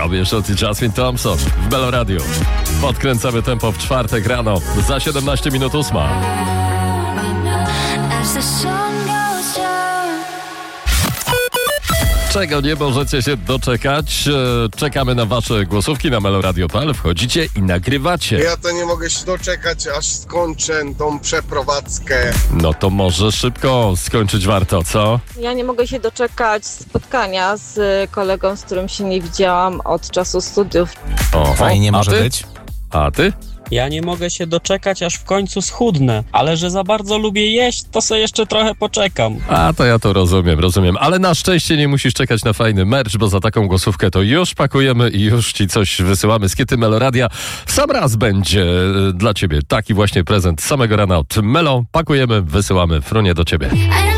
Bierz i Jasmine Thompson w Melo Radio. Podkręcamy tempo w czwartek rano. Za 17 minut 8. Czego nie możecie się doczekać? Czekamy na wasze głosówki na meloradio.pl. Wchodzicie i nagrywacie. Ja to nie mogę się doczekać, aż skończę tą przeprowadzkę. No to może szybko skończyć warto, co? Ja nie mogę się doczekać spotkania z kolegą, z którym się nie widziałam od czasu studiów. Oho, Fajnie może ty? być. A ty? Ja nie mogę się doczekać, aż w końcu schudnę, ale że za bardzo lubię jeść, to sobie jeszcze trochę poczekam. A to ja to rozumiem. Ale na szczęście nie musisz czekać na fajny merch, bo za taką głosówkę to już pakujemy i już ci coś wysyłamy z Kiety Meloradia. W sam raz będzie dla ciebie taki właśnie prezent z samego rana od Melo. Pakujemy, wysyłamy frunie do ciebie.